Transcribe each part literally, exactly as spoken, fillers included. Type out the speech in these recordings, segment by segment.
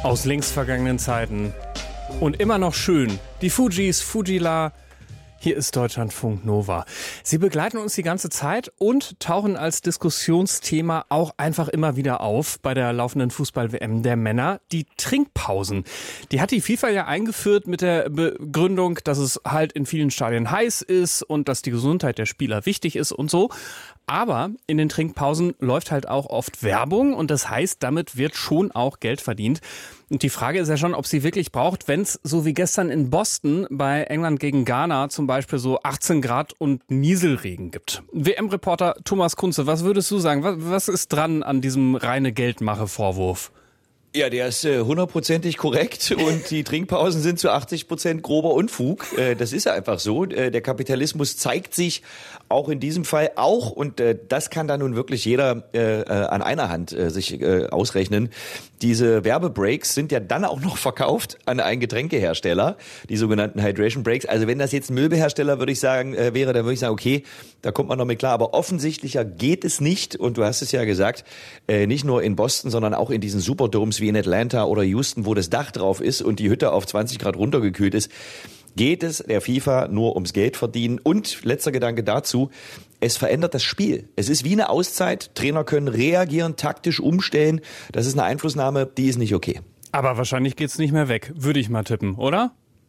Aus längst vergangenen Zeiten. Und immer noch schön. Die Fujis, Fujila. Hier ist Deutschlandfunk Nova. Sie begleiten uns die ganze Zeit und tauchen als Diskussionsthema auch einfach immer wieder auf bei der laufenden Fußball-W M der Männer. Die Trinkpausen. Die hat die FIFA ja eingeführt mit der Begründung, dass es halt in vielen Stadien heiß ist und dass die Gesundheit der Spieler wichtig ist und so. Aber in den Trinkpausen läuft halt auch oft Werbung und das heißt, damit wird schon auch Geld verdient. Und die Frage ist ja schon, ob sie wirklich braucht, wenn es so wie gestern in Boston bei England gegen Ghana zum Beispiel so achtzehn Grad und Nieselregen gibt. W M-Reporter Thomas Kunze, was würdest du sagen? Was, was ist dran an diesem reine Geldmache-Vorwurf? Ja, der ist äh, hundertprozentig korrekt und die Trinkpausen sind zu achtzig Prozent grober Unfug. Äh, das ist ja einfach so. Äh, der Kapitalismus zeigt sich auch in diesem Fall auch und äh, das kann dann nun wirklich jeder äh, äh, an einer Hand äh, sich äh, ausrechnen. Diese Werbebreaks sind ja dann auch noch verkauft an einen Getränkehersteller, die sogenannten Hydration Breaks. Also wenn das jetzt ein Möbelhersteller, würde ich sagen, äh, wäre, dann würde ich sagen, okay, da kommt man noch mit klar. Aber offensichtlicher geht es nicht und du hast es ja gesagt, äh, nicht nur in Boston, sondern auch in diesen Superdomes wie in Atlanta oder Houston, wo das Dach drauf ist und die Hütte auf zwanzig Grad runtergekühlt ist, geht es der FIFA nur ums Geld verdienen. Und letzter Gedanke dazu, es verändert das Spiel. Es ist wie eine Auszeit. Trainer können reagieren, taktisch umstellen. Das ist eine Einflussnahme, die ist nicht okay. Aber wahrscheinlich geht's nicht mehr weg, würde ich mal tippen, oder?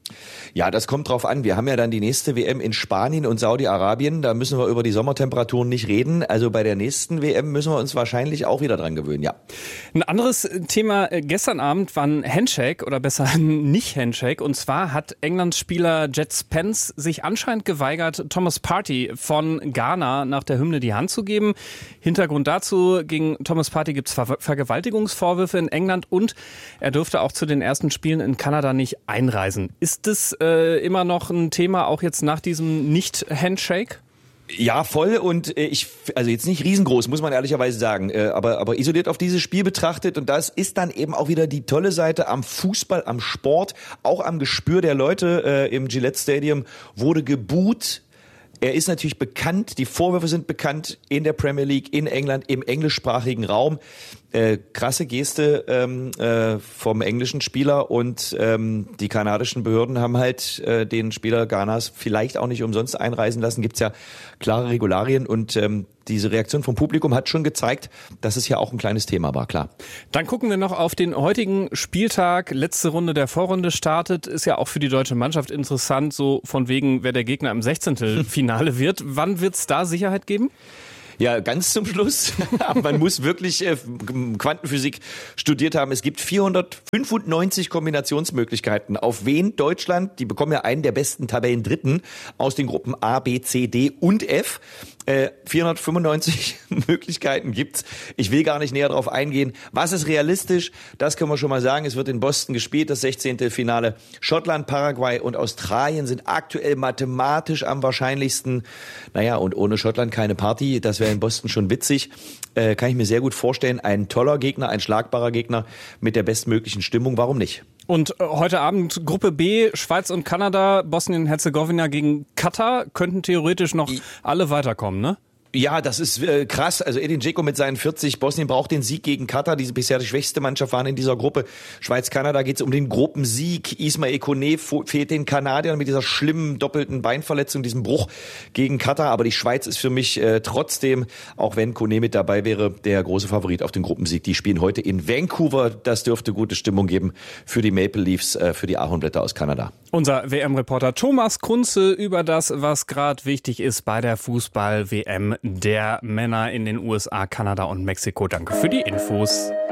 Ja, das kommt drauf an. Wir haben ja dann die nächste W M in Spanien und Saudi-Arabien. Da müssen wir über die Sommertemperaturen nicht reden. Also bei der nächsten W M müssen wir uns wahrscheinlich auch wieder dran gewöhnen, ja. Ein anderes Thema gestern Abend war ein Handshake oder besser nicht Handshake. Und zwar hat Englands Spieler Jet Spence sich anscheinend geweigert, Thomas Partey von Ghana nach der Hymne die Hand zu geben. Hintergrund dazu, gegen Thomas Partey gibt es Ver- Vergewaltigungsvorwürfe in England und er durfte auch zu den ersten Spielen in Kanada nicht einreisen. Ist Ist das äh, immer noch ein Thema, auch jetzt nach diesem Nicht-Handshake? Ja, voll und äh, ich, also jetzt nicht riesengroß, muss man ehrlicherweise sagen, äh, aber, aber isoliert auf dieses Spiel betrachtet und das ist dann eben auch wieder die tolle Seite am Fußball, am Sport, auch am Gespür der Leute äh, im Gillette Stadium wurde geboot. Er ist natürlich bekannt, die Vorwürfe sind bekannt in der Premier League, in England, im englischsprachigen Raum. Äh, krasse Geste ähm, äh, vom englischen Spieler und ähm, die kanadischen Behörden haben halt äh, den Spieler Ghanas vielleicht auch nicht umsonst einreisen lassen. Gibt's ja klare Regularien und ähm, diese Reaktion vom Publikum hat schon gezeigt, dass es ja auch ein kleines Thema war, klar. Dann gucken wir noch auf den heutigen Spieltag. Letzte Runde der Vorrunde startet. Ist ja auch für die deutsche Mannschaft interessant, so von wegen, wer der Gegner im Sechzehntelfinale wird. Wann wird's da Sicherheit geben? Ja, ganz zum Schluss. Man muss wirklich äh, Quantenphysik studiert haben. Es gibt vierhundertfünfundneunzig Kombinationsmöglichkeiten. Auf wen Deutschland, die bekommen ja einen der besten Tabellendritten aus den Gruppen A, B, C, D und F. Äh, vierhundertfünfundneunzig Möglichkeiten gibt's. Ich will gar nicht näher drauf eingehen. Was ist realistisch? Das können wir schon mal sagen. Es wird in Boston gespielt, das Sechzehntelfinale. Schottland, Paraguay und Australien sind aktuell mathematisch am wahrscheinlichsten. Naja, und ohne Schottland keine Party. Das wäre in Boston schon witzig. Äh, kann ich mir sehr gut vorstellen. Ein toller Gegner, ein schlagbarer Gegner mit der bestmöglichen Stimmung. Warum nicht? Und heute Abend Gruppe B, Schweiz und Kanada, Bosnien-Herzegowina gegen Katar, könnten theoretisch noch alle weiterkommen, ne? Ja, das ist äh, krass. Also Edin Dzeko mit seinen vierzig. Bosnien braucht den Sieg gegen Katar. Diese bisher die schwächste Mannschaft waren in dieser Gruppe. Schweiz-Kanada geht es um den Gruppensieg. Ismail Koné fehlt den Kanadiern mit dieser schlimmen doppelten Beinverletzung, diesem Bruch gegen Katar. Aber die Schweiz ist für mich äh, trotzdem, auch wenn Koné mit dabei wäre, der große Favorit auf den Gruppensieg. Die spielen heute in Vancouver. Das dürfte gute Stimmung geben für die Maple Leafs, äh, für die Ahornblätter aus Kanada. Unser W M-Reporter Thomas Kunze über das, was gerade wichtig ist bei der Fußball-W M der Männer in den U S A, Kanada und Mexiko. Danke für die Infos.